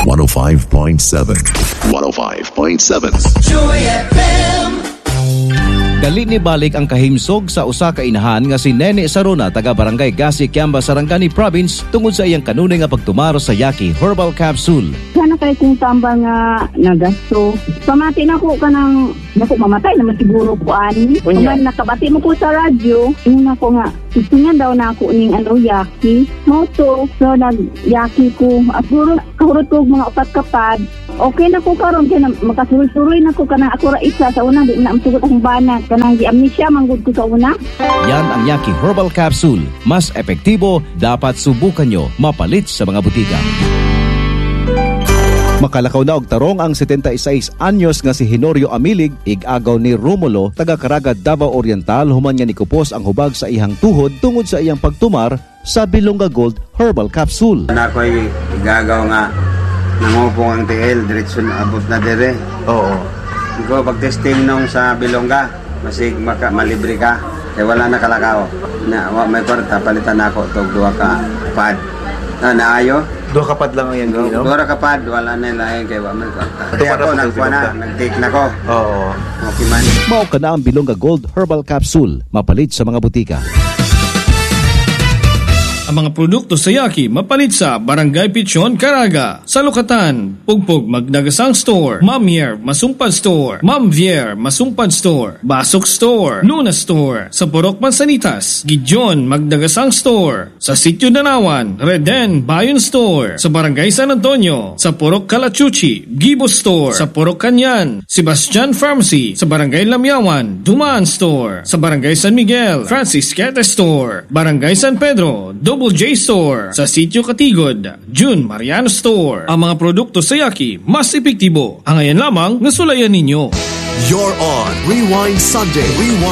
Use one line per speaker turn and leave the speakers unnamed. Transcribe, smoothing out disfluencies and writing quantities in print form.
105.7. 105.7.
Joy FM.
Dali ni balik ang kahimsog sa usa ka inahan nga si Nene Saruna taga Barangay Gasi, Kiamba, Sarangani Province tungod sa iyang kanunay nga pagtumaro sa Yaki Herbal Capsule.
Sana kay kung tamba nga nagasto. Pamati na ko ka ng naku mamatay naman siguro ko ani. Kung nakabati mo ko sa radyo, na ko nga isingan daw na ako ning Yaki. Moto, so nag-Yaki ko. At siguro kahurot ko mga upat kapad. Okay na ko karon kay makasuloy-suloy na ko kanang ako ra isa sa una di na amsugot akong bana kanang gi-amnesia manggod ko sa una.
Yan ang Yaki Herbal Capsule. Mas epektibo, dapat subukan nyo. Mapalit sa mga butika. Makalakaw na og tarong ang 76 anyos nga si Henorio Amilig, ig-agaw ni Romulo, taga Caraga, Davao Oriental, human nga nikupos ang hubag sa ihang tuhod tungod sa iyang pagtumar sa Bilonga Gold Herbal Capsule.
Ako'y igagaw nga nangupong ang TL, diretso na abot na dire.
Oo.
Ikaw pag-testing nung sa Bilonga, masig malibre ka. Kaya wala na kalakaw. May kwarta, palitan ako itong 2 ka pad. Naayo?
2 kapad lang ang yan, Gino?
2 ka pad, wala na yung lain kaya wala may kwarta. Kaya ako, nagkuha na, nag-take na ko.
Oo.
Okay man.
Mao ka na ang Bilonga Gold Herbal Capsule. Mapalit sa mga butika.
Ang mga produkto sa Yaki mapalit sa Barangay Pichon, Caraga, Salukatan, Pugpug Magdagasang Store, Mamier Masumpad Store, Mamvier Masumpad Store, Basok Store, Luna Store, sa Purok Mansanitas, Gijon Magdagasang Store, sa Sitio Danawan, Reden Bayon Store, sa Barangay San Antonio, sa Purok Calachuchi, Gibo Store, sa Purok Kanyan, Sebastian Pharmacy, sa Barangay Lamyawan, Dumaan Store, sa Barangay San Miguel, Francis Quete Store, Barangay San Pedro, Double J Store, sa Sitio Katigod, June Mariano Store. Ang mga produkto sa Yaki mas epektibo. Ang ngayon lamang nasulayan ninyo.
You're on Rewind Sunday. Rewind